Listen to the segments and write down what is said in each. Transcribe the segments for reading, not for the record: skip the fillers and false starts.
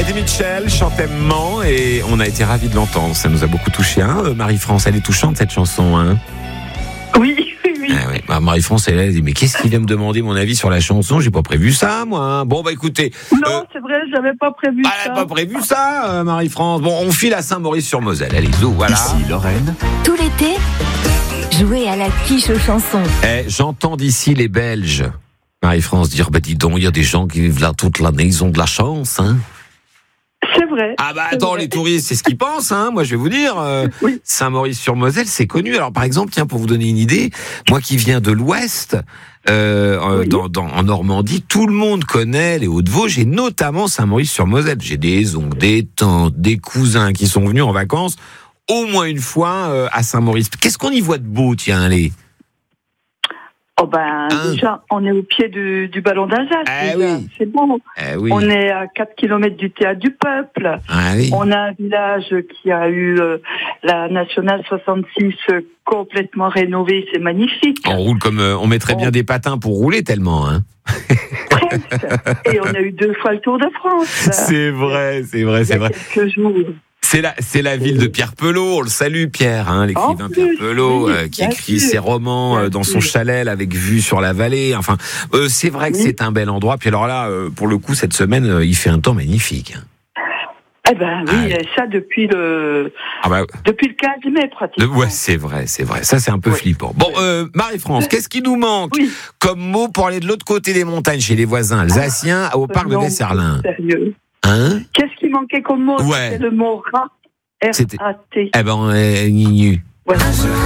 Eddie Mitchell chantait Maman et on a été ravis de l'entendre. Ça nous a beaucoup touché. Hein, Marie-France, elle est touchante cette chanson. Hein. Oui. Ah oui. Bah, Marie-France, elle dit mais qu'est-ce qu'il vient me demander mon avis sur la chanson? J'ai pas prévu ça, moi. Hein. Bon, bah écoutez. Non, c'est vrai, j'avais pas prévu ça. Elle n'a pas prévu ça, Marie-France. Bon, on file à Saint-Maurice-sur-Moselle. Allez, zou, voilà. Ici Lorraine. Tout l'été, jouez à la quiche aux chansons. J'entends d'ici les Belges, Marie-France, dire bah dis donc, il y a des gens qui vivent là toute l'année, ils ont de la chance, hein. C'est vrai. Ah bah attends, vrai. les touristes, c'est ce qu'ils pensent, hein. Moi, je vais vous dire, Oui. Saint-Maurice-sur-Moselle, c'est connu. Alors, par exemple, tiens, pour vous donner une idée, moi qui viens de l'Ouest, Oui. en Normandie, tout le monde connaît les Hauts-de-Vosges et notamment Saint-Maurice-sur-Moselle. J'ai des oncles, des tantes, des cousins qui sont venus en vacances au moins une fois à Saint-Maurice. Qu'est-ce qu'on y voit de beau, tiens, allez? Oh ben, déjà, on est au pied du ballon d'Alsace. Oui. C'est bon. Oui. On est à 4 km du Théâtre du Peuple. Oui. On a un village qui a eu la Nationale 66 complètement rénovée. C'est magnifique. On roule comme on mettrait bien des patins pour rouler tellement, hein. Presque. Et on a eu 2 fois le Tour de France. Là. C'est vrai. Il y a quelques jours. C'est la ville de Pierre Pelot. On le salue, Pierre, hein, l'écrivain Pierre Pelot, qui écrit ses romans dans son chalet avec vue sur la vallée. Enfin, c'est vrai que c'est un bel endroit. Puis alors là, pour le coup, cette semaine, il fait un temps magnifique. Eh ben oui, ça depuis le 15 mai pratiquement. Ouais, c'est vrai. Ça, c'est un peu flippant. Bon, Marie-France, qu'est-ce qui nous manque comme mot pour aller de l'autre côté des montagnes, chez les voisins alsaciens, au parc de Vesserlin? Sérieux. Hein? Qu'est-ce qui manquait comme mot? C'était le mot rat. R-A-T. Eh ben, Ninu. Ouais.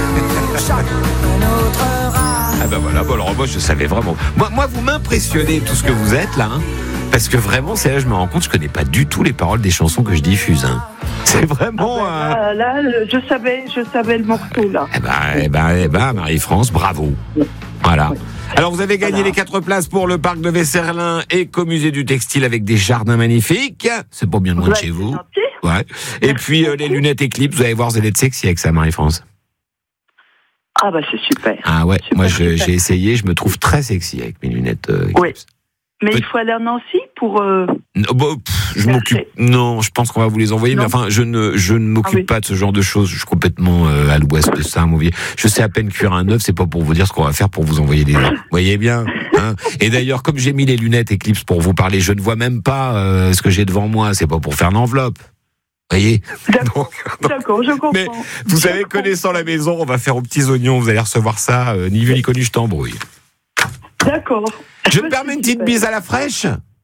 Ah ben voilà, bon, alors moi je savais vraiment. Moi vous m'impressionnez tout ce que vous êtes là, hein, parce que vraiment, c'est là je me rends compte, je connais pas du tout les paroles des chansons que je diffuse. Hein. C'est vraiment. Là, je savais le morceau là. Eh ben, Marie-France, bravo. Voilà. Alors vous avez gagné les 4 places pour le parc de Vesserlin et Musée du Textile avec des jardins magnifiques. C'est pas bien loin de chez vous. Ouais. Et puis les lunettes Eclipse, vous allez voir, vous allez être sexy avec ça, Marie-France. Ah bah c'est super. Ah ouais, super, moi j'ai essayé, je me trouve très sexy avec mes lunettes Eclipse. Oui. Mais il faut aller à Nancy pour. Je m'occupe. Non, je pense qu'on va vous les envoyer. Non. Mais enfin, je ne m'occupe pas de ce genre de choses. Je suis complètement à l'ouest de ça, mon vieux. Je sais à peine cuire un œuf. C'est pas pour vous dire ce qu'on va faire pour vous envoyer des. Vous voyez bien. Hein. Et d'ailleurs, comme j'ai mis les lunettes Eclipse pour vous parler, je ne vois même pas ce que j'ai devant moi. C'est pas pour faire l'enveloppe. Vous voyez. D'accord, je comprends. Mais vous savez, connaissant la maison, on va faire aux petits oignons. Vous allez recevoir ça, ni vu ni connu, je t'embrouille. D'accord. Je me permets une petite bise à la fraîche?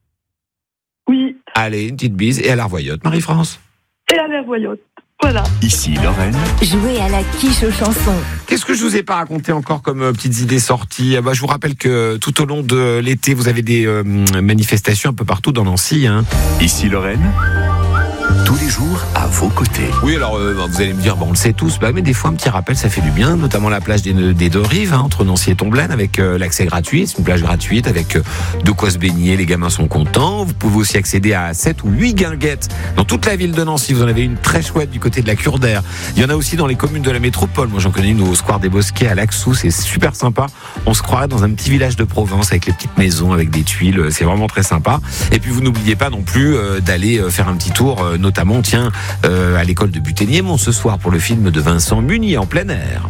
Oui. Allez, une petite bise et à la revoyote, Marie-France. Et à la revoyote. Voilà. Ici Lorraine. Jouez à la quiche aux chansons. Qu'est-ce que je vous ai pas raconté encore comme petites idées sorties? Je vous rappelle que tout au long de l'été, vous avez des manifestations un peu partout dans Nancy. Hein. Ici Lorraine. Tous les jours à vos côtés. Oui, alors vous allez me dire, on le sait tous, mais des fois un petit rappel, ça fait du bien, notamment la plage des deux rives, hein, entre Nancy et Tomblaine, avec l'accès gratuit. C'est une plage gratuite avec de quoi se baigner, les gamins sont contents. Vous pouvez aussi accéder à 7 ou 8 guinguettes dans toute la ville de Nancy. Vous en avez une très chouette du côté de la Cure d'Air. Il y en a aussi dans les communes de la métropole. Moi, j'en connais une au Square des Bosquets à Laxou, c'est super sympa. On se croirait dans un petit village de Provence avec les petites maisons, avec des tuiles. C'est vraiment très sympa. Et puis, vous n'oubliez pas non plus d'aller faire un petit tour, notamment, à l'école de Buténiémont ce soir pour le film de Vincent Munier en plein air.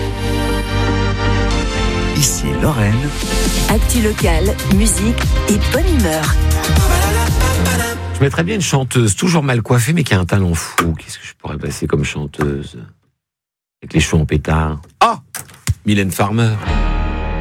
Ici Lorraine. Actu locale, musique et bonne humeur. Je mettrais bien une chanteuse toujours mal coiffée mais qui a un talent fou. Qu'est-ce que je pourrais passer comme chanteuse avec les cheveux en pétard? Mylène Farmer.